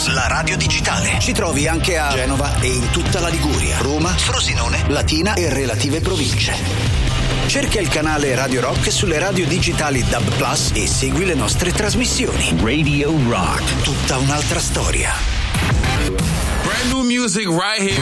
la radio digitale. Ci trovi anche a Genova e in tutta la Liguria, Roma, Frosinone, Latina e relative province. Cerca il canale Radio Rock sulle radio digitali DAB+ e segui le nostre trasmissioni. Radio Rock, tutta un'altra storia. Brand new music right here.